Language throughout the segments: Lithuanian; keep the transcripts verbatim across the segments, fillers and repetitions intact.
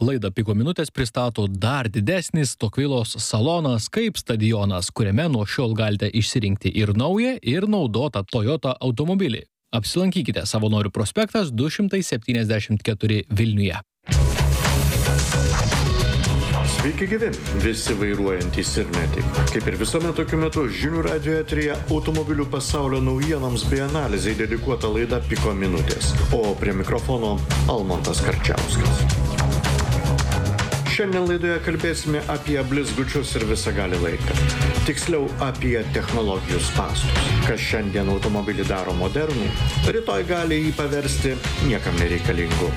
Laidą Piko minutės pristato dar didesnis Tokvilos salonas kaip stadionas, kuriame nuo šiol galite išsirinkti ir naują, ir naudotą Toyota automobilį. Apsilankykite Savanorių prospektas du šimtai septyniasdešimt keturi Vilniuje. Sveiki gyvi, visi vairuojantys ir ne tik. Kaip ir visuomet tokiu metu žinių radijo eteryje automobilių pasaulio naujienoms bei analizai dedikuota laida Piko minutės. O prie mikrofono Almantas Karčiauskas. Šiandien laidoje kalbėsime apie blizgučius ir visagalį laiką. Tiksliau apie technologijų spąstus. Kas šiandien automobilį daro modernų, rytoj gali jį paversti niekam nereikalingu.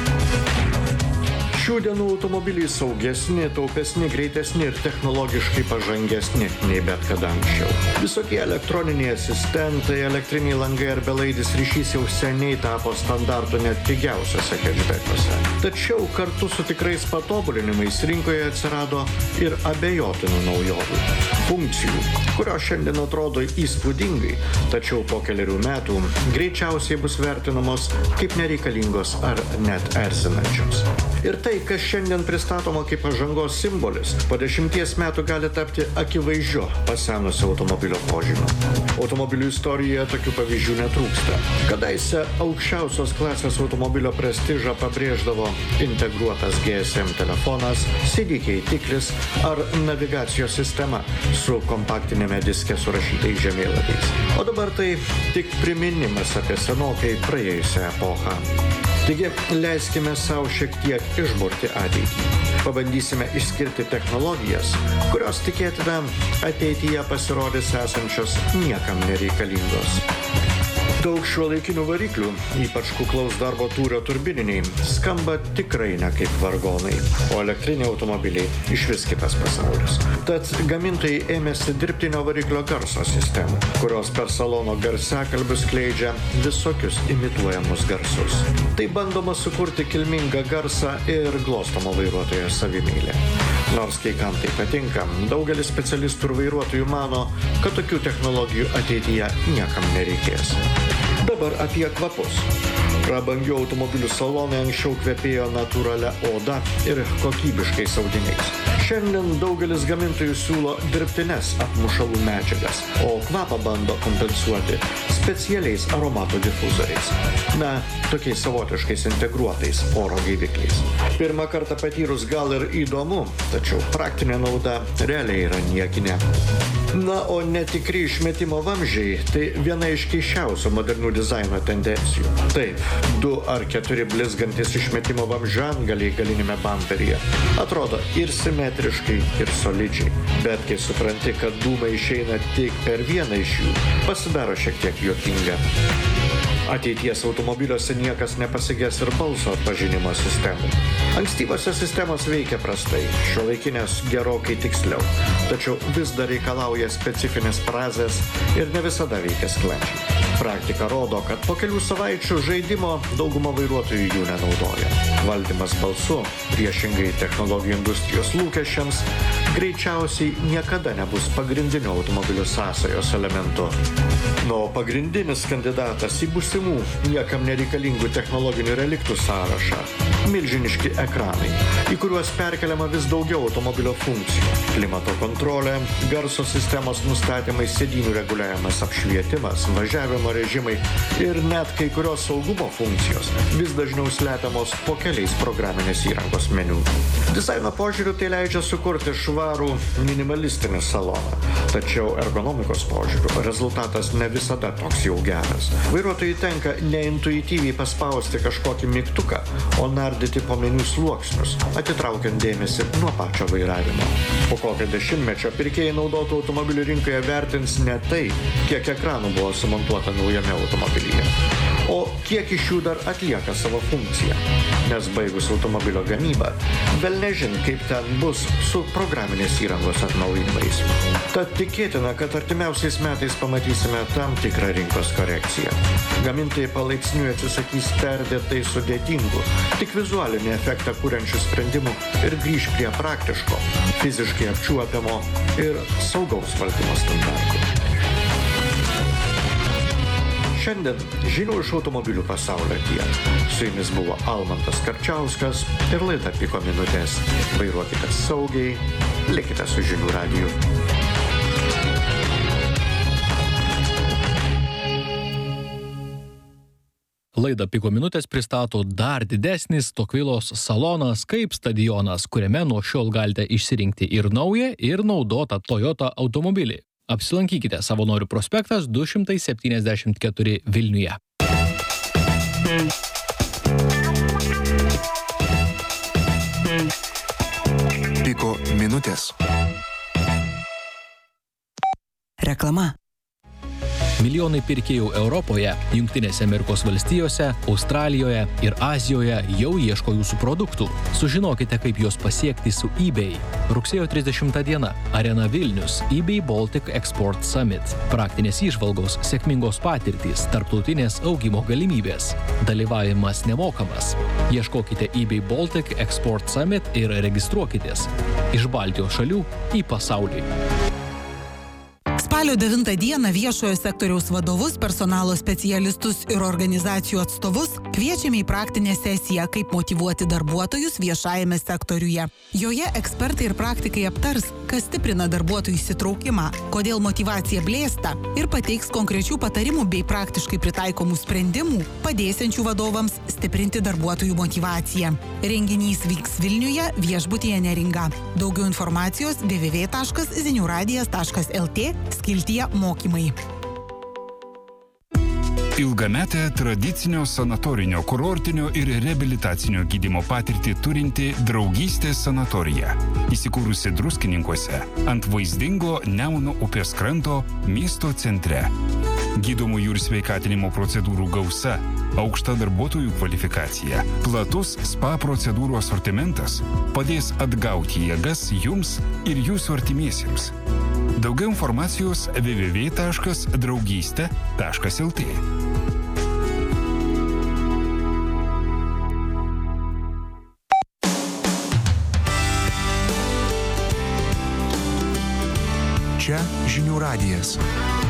Šių dienų automobiliai saugesni, taupesni, greitesni ir technologiškai pažangesni nei bet kada anksčiau. Visokie elektroniniai asistentai, elektriniai langai ar belaidis ryšys jau seniai tapo standartu net pigiausiose hatchbackuose. Tačiau kartu su tikrais patobulinimais rinkoje atsirado ir abejotinų naujovių. Funkcijų, kurios šiandien atrodo įspūdingai, tačiau po keliarių metų greičiausiai bus vertinamos kaip nereikalingos ar net erzinančios. Ir tai, kas šiandien pristatoma kaip pažangos simbolis, po dešimties metų gali tapti akivaizdžiu pasenusio automobilio požymiu. Automobilių istorijoje tokių pavyzdžių netrūksta. Kadaise aukščiausios klasės automobilio prestižą pabrėždavo integruotas G S M telefonas, C D keitiklis ar navigacijos sistema su kompaktinėme diske surašytais žemėlapiais. O dabar tai tik priminimas apie senokai praėjusią epochą. Taigi, leiskime savo šiek tiek išburti ateitį. Pabandysime išskirti technologijas, kurios tikėtina ateityje pasirodys esančios niekam nereikalingos. Daug šiuolaikinių variklių, ypač kuklaus darbo tūrio turbininiai, skamba tikrai ne kaip vargonai, o elektriniai automobiliai išvis kitas pasaulis. Tad gamintojai ėmėsi dirbtinio variklio garso sistemų, kurios per salono garsiakalbius skleidžia visokius imituojamus garsus. Tai bandoma sukurti kilmingą garsą ir glostomą vairuotojo savimeilę. Nors kai kam tai patinka, daugelis specialistų ir vairuotojų mano, kad tokių technologijų ateityje niekam nereikės. Dabar apie kvapus. Prabangių automobilių salonai anksčiau kvepėjo natūralia oda ir kokybiškais audiniais. Šiandien daugelis gamintojų siūlo dirbtines apmušalų medžiagas, o kvapą bando kompensuoti specialiais aromato difuzoriais. Na, tokiais savotiškais integruotais oro gaivikliais. Pirmą kartą patyrus gal ir įdomu, tačiau praktinė nauda realiai yra niekinė. Na, o netikri išmetimo vamzdžiai – tai viena iš keisčiausių modernių dizaino tendencijų. Taip, du ar keturi blizgantis išmetimo vamzdžio antgaliai galinime bamperyje atrodo ir simetriškai, ir solidžiai. Bet kai supranti, kad dūmai išeina tik per vieną iš jų, pasidaro šiek tiek juokinga. Ateities automobiliuose niekas nepasigės ir balso atpažinimo sistemų. Ankstyvosios sistemos veikia prastai, šiuolaikinės gerokai tiksliau, tačiau vis dar reikalauja specifinės frazės ir ne visada veikia sklandžiai. Praktika rodo, kad po kelių savaičių žaidimo dauguma vairuotojų jų nenaudoja. Valdymas balsu, priešingai technologijų industrijos lūkesčiams, greičiausiai niekada nebus pagrindinio automobilių sąsajos elementu. Nu, pagrindinis kandidatas į būsimų niekam nereikalingų technologinių reliktų sąrašą – milžiniški ekranai, į kuriuos perkeliama vis daugiau automobilio funkcijų. Klimato kontrolė, garso sistemos nustatymai, sėdynių reguliavimas, apšvietimas, važiavimo režimai ir net kai kurios saugumo funkcijos vis dažniau slepiamos po keliais programinės įrangos meniu. Dizaino požiūriu tai leidžia sukurti švarų minimalistinį saloną, tačiau ergonomikos požiūriu rezultatas ne visada toks jau geras. Vairuotojui tenka neintuityviai paspausti kažkokį mygtuką, o nardyti po meniu sluoksnius, atitraukiant dėmesį nuo pačio vairavimo. Po kokio dešimtmečio pirkėjai naudotų automobilių rinkoje vertins ne tai, kiek ekranų buvo sumontuota naujame automobilyje, o kiek iš jų dar atlieka savo funkciją. Nes baigus automobilio gamybą, vėl nežin, kaip ten bus su programinės įrangos atnaujinimais. Tad tikėtina, kad artimiausiais metais pamatysime tam tikrą rinkos korekciją. Gamintojai palaipsniui atsisakys perdėtai sudėtingų, tik vizualinį efektą kuriančių sprendimų ir grįš prie praktiško, fiziškai apčiuopiamo ir saugaus valdymo standartų. Šiandien žinių iš automobilių pasaulio tiek. Su jumis buvo Almantas Karčiauskas ir laida Piko minutės. Vairuokite saugiai, likite su žinių radiju. Laida Piko minutės pristato dar didesnis Tokvilos salonas kaip stadionas, kuriame nuo šiol galite išsirinkti ir naują, ir naudotą Toyota automobilį. Apsilankykite Savanorių prospektas du šimtai septyniasdešimt keturi Vilniuje. Piko minutės. Reklama. Milijonai pirkėjų Europoje, Jungtinėse Amerikos valstijose, Australijoje ir Azijoje jau ieško jūsų produktų. Sužinokite, kaip juos pasiekti su eBay. Rugsėjo trisdešimta diena. Arena Vilnius. eBay Baltic Export Summit. Praktinės įžvalgos, sėkmingos patirtys, tarptautinės augimo galimybės. Dalyvavimas nemokamas. Ieškokite eBay Baltic Export Summit ir registruokitės. Iš Baltijos šalių į pasaulį. Spalio devintą dieną viešojo sektoriaus vadovus, personalo specialistus ir organizacijų atstovus kviečiame į praktinę sesiją, kaip motyvuoti darbuotojus viešajame sektoriuje. Joje ekspertai ir praktikai aptars, kas stiprina darbuotojų įsitraukimą, kodėl motyvacija blėsta ir pateiks konkrečių patarimų bei praktiškai pritaikomų sprendimų, padėsiančių vadovams stiprinti darbuotojų motyvaciją. Renginys vyks Vilniuje, viešbutyje Neringa. Daugiau informacijos w w w taškas ziniuradijas taškas l t skiltyje mokymai. Ilgametę tradicinio sanatorinio, kurortinio ir reabilitacinio gydymo patirtį turinti Draugystės sanatorija. Įsikūrusi Druskininkuose ant vaizdingo Nemuno upės kranto miesto centre. Gydomųjų ir sveikatinimo procedūrų gausa, aukšta darbuotojų kvalifikacija, platus spa procedūrų asortimentas padės atgauti jėgas jums ir jūsų artimiesiems. Daugiau informacijos w w w taškas draugystė taškas l t. Čia žinių radijas.